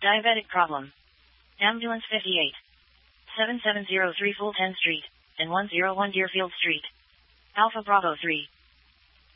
Diabetic problem. Ambulance 58. 7703 Fulton Street, and 101 Deerfield Street. Alpha Bravo 3.